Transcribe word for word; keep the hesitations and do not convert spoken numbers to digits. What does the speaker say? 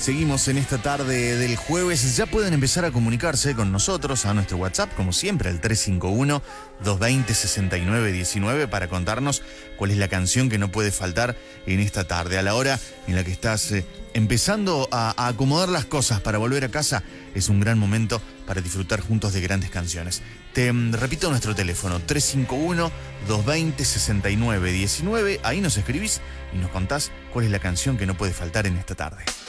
Seguimos en esta tarde del jueves. Ya pueden empezar a comunicarse con nosotros a nuestro WhatsApp, como siempre, el tres cinco uno, dos dos cero, seis nueve uno nueve, para contarnos cuál es la canción que no puede faltar en esta tarde. A la hora en la que estás eh, empezando a, a acomodar las cosas para volver a casa, es un gran momento para disfrutar juntos de grandes canciones. Te mm, repito nuestro teléfono, tres cinco uno, dos dos cero, seis nueve uno nueve. Ahí nos escribís y nos contás cuál es la canción que no puede faltar en esta tarde.